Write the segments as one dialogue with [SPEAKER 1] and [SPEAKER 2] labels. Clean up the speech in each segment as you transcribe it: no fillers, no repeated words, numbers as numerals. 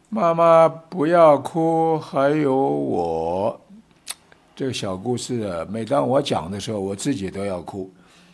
[SPEAKER 1] 妈妈不要哭，还有我。这个小故事啊，每当我讲的时候，我自己都要哭。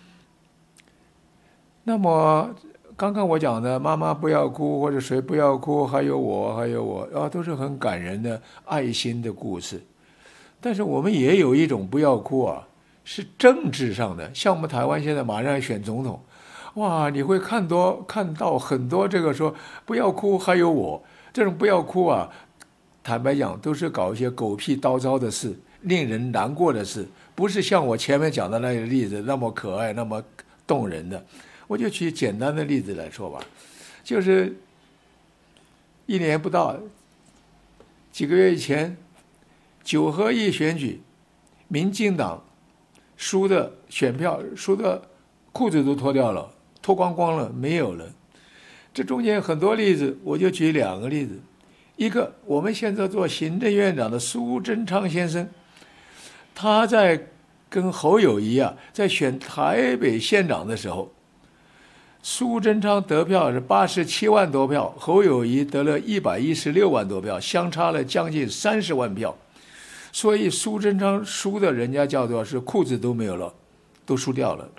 [SPEAKER 1] 那么，刚刚我讲的“妈妈不要哭”或者“谁不要哭”，还有我，还有我啊，都是很感人的爱心的故事。但是我们也有一种不要哭啊，是政治上的，像我们台湾现在马上要选总统，哇，你会看到很多这个说不要哭，还有我这种不要哭啊，坦白讲都是搞一些狗屁叨糟的事，令人难过的事，不是像我前面讲的那个例子那么可爱、那么动人的。我就举简单的例子来说吧，就是一年不到几个月以前，九合一选举，民进党输的选票输的裤子都脱掉了，脱光光了，没有了。这中间很多例子，我就举两个例子。一个，我们现在做行政院长的苏贞昌先生，他在跟侯友宜在选台北县长的时候，苏贞昌得票是87万多票，侯友宜得了116万多票，相差了将近30万票。所以苏贞昌输的，人家叫做是裤子都没有了，都输掉了。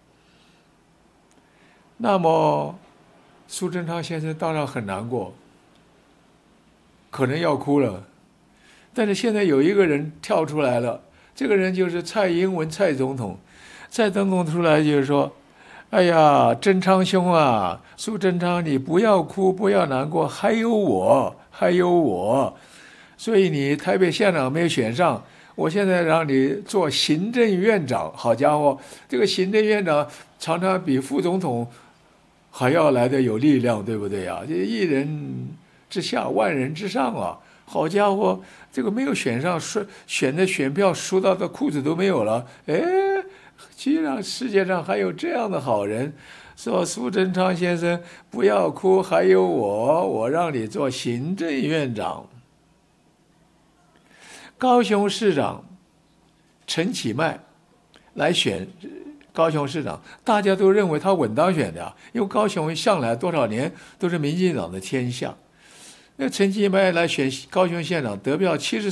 [SPEAKER 1] 那么苏贞昌先生当然很难过，可能要哭了。但是现在有一个人跳出来了，这个人就是蔡英文蔡总统。蔡总统出来就是说，哎呀，贞昌兄啊，苏贞昌，你不要哭，不要难过，还有我，还有我。所以你台北县长没有选上，我现在让你做行政院长。好家伙，这个行政院长常常比副总统还要来的有力量，对不对啊？这一人之下，万人之上啊！好家伙，这个没有选上，选的选票输到的裤子都没有了。哎，居然世界上还有这样的好人，说苏贞昌先生不要哭，还有我让你做行政院长。高雄市长陈其迈来选高雄市长，大家都认为他稳当选的，因为高雄向来多少年都是民进党的天下。那陈其迈来选高雄县长，得票